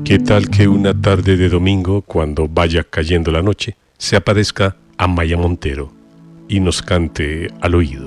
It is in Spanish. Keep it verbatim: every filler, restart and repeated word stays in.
¿Qué tal que una tarde de domingo, cuando vaya cayendo la noche, se aparezca Amaya Montero y nos cante al oído?